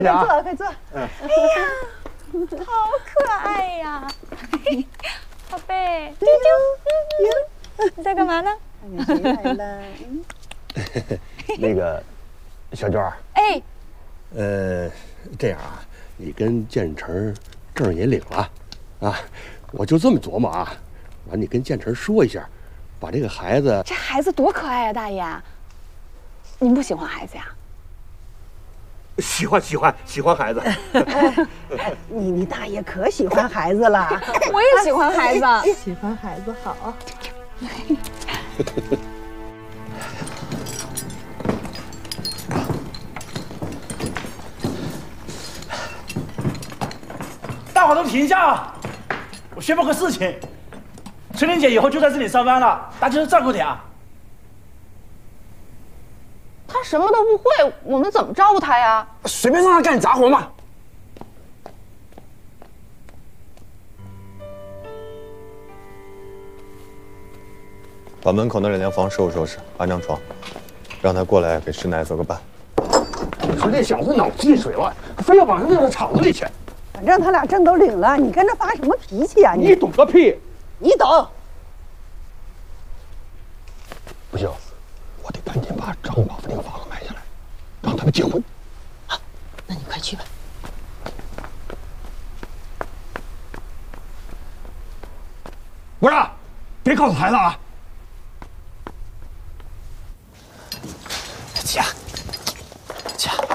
坐，快坐。 哎呀，好可爱呀！宝贝，啾啾，你在干嘛呢？ 看看谁来了？ 那个，小娟儿， 哎， 这样啊，你跟建成证也领了，啊，我就这么琢磨啊，完你跟建成说一下，把这个孩子， 这孩子多可爱呀，大爷！您不喜欢孩子呀？ 喜欢孩子。 你大爷可喜欢孩子了。 我也喜欢孩子。 喜欢孩子好。 大伙都停下啊！我宣布个事情，春玲姐以后就在这里上班了，大家都照顾点啊。 他什么都不会，我们怎么照顾他呀？ 随便让他干杂活嘛。 把门口的冷凉房收拾收拾，安张床，让他过来给师奶做个伴。 你说这小子脑进水了，非要把他弄到厂子里去。 反正他俩证都领了，你跟着发什么脾气呀？ 你懂个屁！ 你懂。 不行，我得赶紧把张寡妇那个房子买下来，让他们结婚。 好，那你快去吧。 不是，别告诉孩子啊！ 姐，姐，